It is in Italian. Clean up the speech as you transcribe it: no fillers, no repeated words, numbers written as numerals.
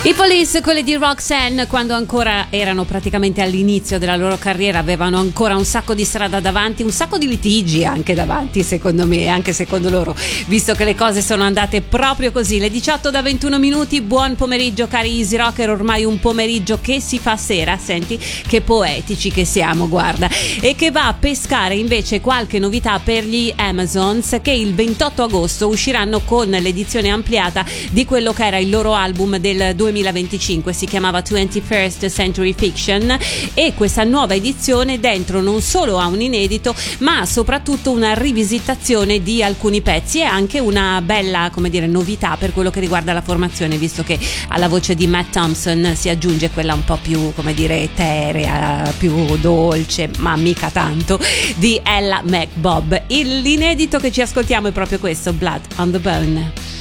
I Police, quelli di Roxanne, quando ancora erano praticamente all'inizio della loro carriera, avevano ancora un sacco di strada davanti, un sacco di litigi anche davanti, secondo me, anche secondo loro, visto che le cose sono andate proprio così. Le 18:21, buon pomeriggio cari Easy Rocker, ormai un pomeriggio che si fa sera, senti che poetici che siamo, guarda, e che va a pescare invece qualche novità per gli Amazons, che il 28 agosto usciranno con l'edizione ampliata di quello che era il loro album del 2025, si chiamava 21st Century Fiction, e questa nuova edizione dentro non solo ha un inedito ma soprattutto una rivisitazione di alcuni pezzi e anche una bella, come dire, novità per quello che riguarda la formazione, visto che alla voce di Matt Thompson si aggiunge quella un po' più, come dire, eterea, più dolce, ma mica tanto, di Ella McBob. L'inedito che ci ascoltiamo è proprio questo, Blood on the Bone.